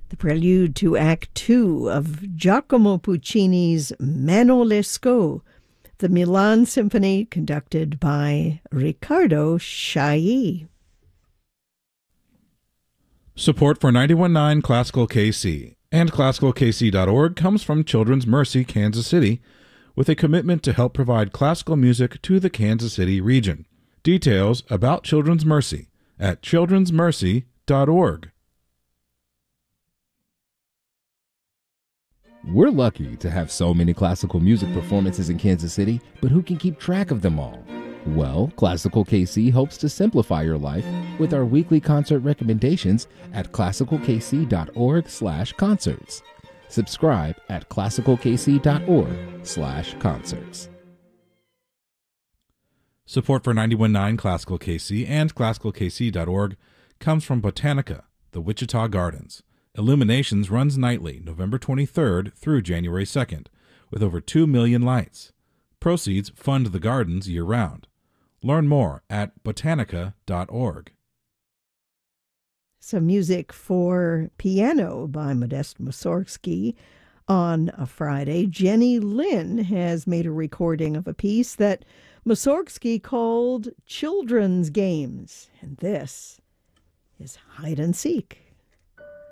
the prelude to Act Two of Giacomo Puccini's Mano Lescaut, the Milan Symphony conducted by Riccardo Chailly. Support for 91.9 Classical KC and ClassicalKC.org comes from Children's Mercy Kansas City, with a commitment to help provide classical music to the Kansas City region. Details about Children's Mercy at childrensmercy.org. We're lucky to have so many classical music performances in Kansas City, but who can keep track of them all? Well, Classical KC hopes to simplify your life with our weekly concert recommendations at classicalkc.org/concerts. Subscribe at classicalkc.org/concerts. Support for 91.9 Classical KC and ClassicalKC.org comes from Botanica, the Wichita Gardens. Illuminations runs nightly, November 23rd through January 2nd, with over 2 million lights. Proceeds fund the gardens year-round. Learn more at botanica.org. Some music for piano by Modest Mussorgsky. On a Friday, Jenny Lin has made a recording of a piece that Mussorgsky called Children's Games, and this is Hide and Seek.